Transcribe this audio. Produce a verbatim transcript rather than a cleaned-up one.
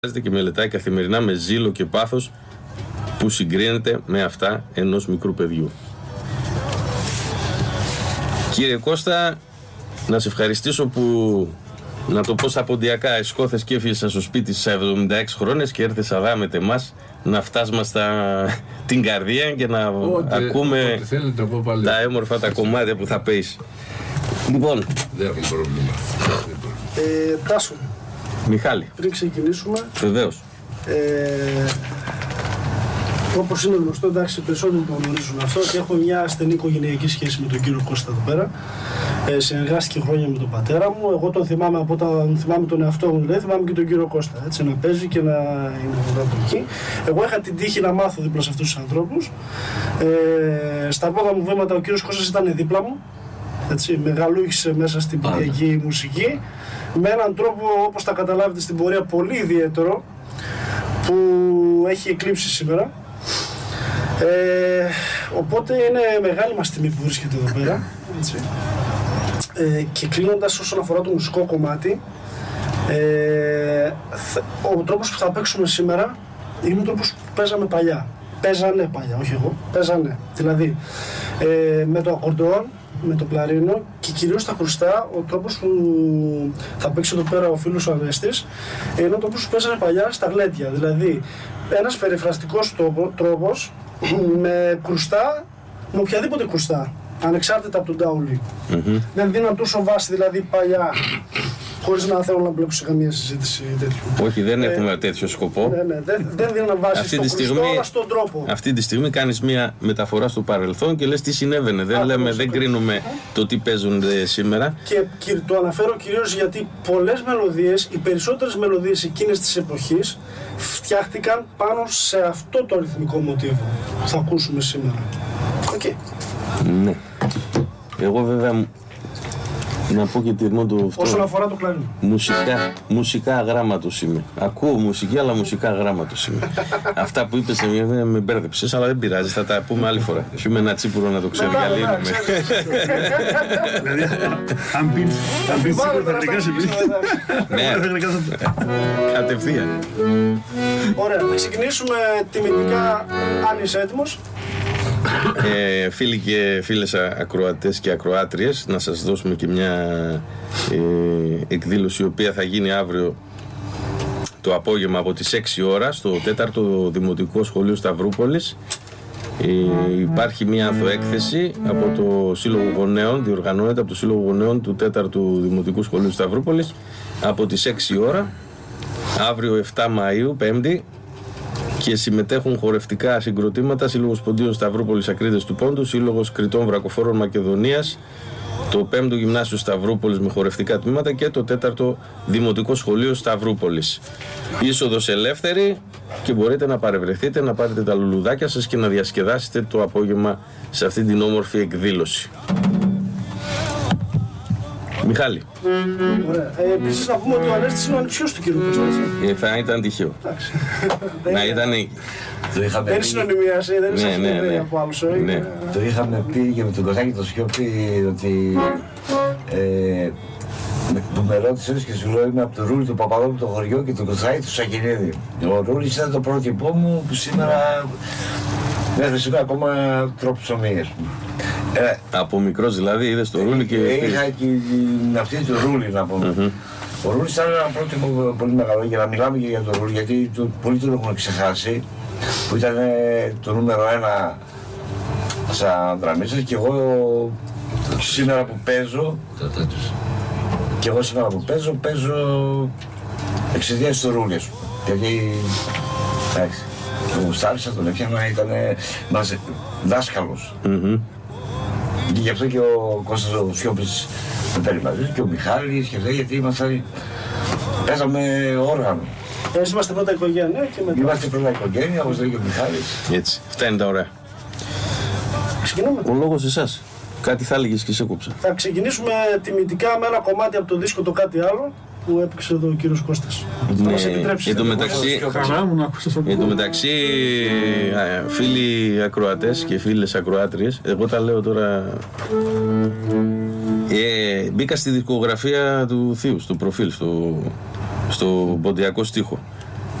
Και μελετάει καθημερινά με ζήλο και πάθος που συγκρίνεται με αυτά ενός μικρού παιδιού. Κύριε Κώστα, να σε ευχαριστήσω που, να το πω στα ποντιακά, εσκόθες και έφυγες στο σπίτι στις εβδομήντα έξι χρόνες και έρθες αδά με εμάς να φτάσουμε στα την καρδία και να ό,τι, ακούμε ό,τι θέλετε, τα έμορφα τα κομμάτια που θα παίεις. Λοιπόν, δεν έχω πρόβλημα. Ε, Τάσο, Μιχάλη, πριν ξεκινήσουμε, βεβαίως. Ε, όπως είναι γνωστό, εντάξει, οι περισσότεροι το γνωρίζουν αυτό, ότι έχω μια στενή οικογενειακή σχέση με τον κύριο Κώστα εδώ πέρα. Ε, συνεργάστηκε χρόνια με τον πατέρα μου. Εγώ τον θυμάμαι από όταν θυμάμαι τον εαυτό μου, δηλαδή θυμάμαι και τον κύριο Κώστα. Έτσι, να παίζει και να είναι από εκεί. Εγώ είχα την τύχη να μάθω δίπλα σε αυτούς τους ανθρώπους. Ε, στα πρώτα μου βήματα ο κύριος Κώστας ήταν δίπλα μου. Έτσι, μεγαλούχησε μέσα στην ποντιακή μουσική. Με έναν τρόπο, όπως τα καταλάβετε στην πορεία, πολύ ιδιαίτερο, που έχει εκλείψει σήμερα. Ε, οπότε είναι μεγάλη μας τιμή που βρίσκεται εδώ πέρα. Έτσι. Ε, και κλείνοντας όσον αφορά το μουσικό κομμάτι, ε, ο τρόπος που θα παίξουμε σήμερα είναι ο τρόπος που παίζαμε παλιά. Παίζανε παλιά, όχι εγώ, παίζανε. Δηλαδή, ε, με το ακορντεόν, με το κλαρίνο και κυρίως τα χρουστά, ο τρόπος που θα παίξει εδώ πέρα ο φίλος ο Ανέστης είναι ο τρόπος που παίζανε παλιά στα γλέντια. Δηλαδή, ένας περιφραστικός τρόπος με κρουστά, με οποιαδήποτε κρουστά, ανεξάρτητα από τον ντάουλι. Mm-hmm. Δεν δίναν τόσο βάση, δηλαδή παλιά, χωρίς να θέλω να μπλέξω σε καμία συζήτηση τέτοιου. Όχι, δεν ε, έχουμε τέτοιο σκοπό. Ναι, ναι, δεν, δεν δίναν βάση αυτή στο κρουστό, στιγμή, αλλά στον τρόπο. Αυτή τη στιγμή κάνεις μια μεταφορά στο παρελθόν και λες τι συνέβαινε. Δεν, λέμε, δεν κρίνουμε το τι παίζουν σήμερα. Και, και το αναφέρω κυρίως γιατί πολλές μελωδίες, οι περισσότερες μελωδίες εκείνες της εποχής, φτιάχτηκαν πάνω σε αυτό το ρυθμικό μοτίβο που θα ακούσουμε σήμερα. Okay. Ναι. Εγώ βέβαια να πω και μόνο το αυτό. Όσον αφορά το κλαρίνο. Μουσικά, μουσικά αγράμματος είμαι. Ακούω μουσική, αλλά μουσικά αγράμματος είμαι. Αυτά που είπες με μπέρδεψες, αλλά δεν πειράζει, θα τα πούμε άλλη φορά. Έχουμε ένα τσίπουρο να το ξεδιαλύνουμε. Δηλαδή, αν πεις τίποτα γλυκά σε πει. Ναι, κατευθείαν. Ωραία, θα ξεκινήσουμε τιμητικά, αν είσαι έτοιμος. Ε, φίλοι και φίλες ακροατές και ακροάτριες, να σας δώσουμε και μια ε, εκδήλωση η οποία θα γίνει αύριο το απόγευμα από τις έξι ώρα στο τέταρτο Δημοτικό Σχολείο Σταυρούπολης. Ε, υπάρχει μια ανθοέκθεση από το Σύλλογο Γονέων, διοργανώνεται από το Σύλλογο Γονέων του τέταρτου Δημοτικού Σχολείου Σταυρούπολης από τις έξι ώρα αύριο επτά Μαΐου, Πέμπτη. Και συμμετέχουν χορευτικά συγκροτήματα, Σύλλογος Ποντίων Σταυρούπολης Ακρίδες του Πόντου, Σύλλογος Κρητών Βρακοφόρων Μακεδονίας, το πέμπτο Γυμνάσιο Σταυρούπολης με χορευτικά τμήματα και το τέταρτο Δημοτικό Σχολείο Σταυρούπολης. Είσοδος ελεύθερη και μπορείτε να παρευρεθείτε, να πάρετε τα λουλουδάκια σας και να διασκεδάσετε το απόγευμα σε αυτή την όμορφη εκδήλωση. Μιχάλη. Ωραία. Ε, επίσης να πούμε ότι ο Ανέστης είναι ο ανιψιός του κύριου Κώστα. Ε, θα ήταν τυχαίο. Να ήταν. Δεν συνωνυμίασε, δεν είναι ναι, ναι, ναι. από άλλους. Ναι. Το είχαμε πει και με τον Κωστάκη το Σιώπη ότι ε, που με ρώτησες και σου λέω είμαι από το Ρούλι του Παπαδόπουλου το χωριό και τον Κωστάκη του Σακινίδη. Ο Ρούλης ήταν το πρότυπό μου που σήμερα μέχρι σήμερα ακόμα τρώω ψωμί. Ε, από μικρός δηλαδή είδες το Ρούλι και... Είχα και την αυτή του Ρούλι να πούμε. Mm-hmm. Ο Ρούλης ήταν ένα πρότυπο πολύ μεγάλο για να μιλάμε και για το Ρούλι, γιατί το, πολλοί το έχουν ξεχάσει, που ήταν το νούμερο ένα σαν δραμίσας και εγώ σήμερα που παίζω και εγώ σήμερα που παίζω, παίζω εξαιτίας του Ρούλι, γιατί εντάξει, τον γουστάρισα, τον έφτιανα, ήταν μας δάσκαλος. Mm-hmm. Και γι' αυτό και ο Κώστας ο Σιώπης με παίρνει μαζί και ο Μιχάλης και αυτά, γιατί ήμασταν, παίζαμε όργανο. Εμείς είμαστε πρώτα οικογένεια και μετά. Είμαστε πρώτα οικογένεια, όπως λέει και ο Μιχάλης. Έτσι, αυτά είναι τα ωραία. Ξεκινούμε. Ο λόγος εσάς. Κάτι θα έλεγες και σε κόψα. Θα ξεκινήσουμε τιμητικά με ένα κομμάτι από το δίσκο το κάτι άλλο που έπαιξε εδώ ο κύριος Κώστας. Ναι, θα μας επιτρέψει. Εν τω μεταξύ, εν τω μεταξύ φίλοι ακροατές και φίλες ακροάτριες, εγώ τα λέω τώρα, ε, μπήκα στη δισκογραφία του θείου, στο προφίλ, στο, στο ποντιακό στίχο.